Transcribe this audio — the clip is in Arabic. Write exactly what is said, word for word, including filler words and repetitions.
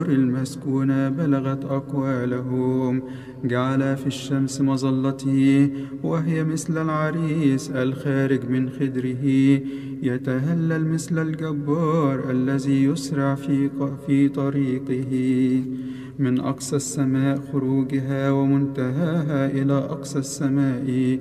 المسكونة بلغت أقوالهم. جعل في الشمس مظلته وهي مثل العريس الخارج من خدره، يتهلل مثل الجبار الذي يسرع في في طريقه. من أقصى السماء خروجها ومنتهاها إلى أقصى السماء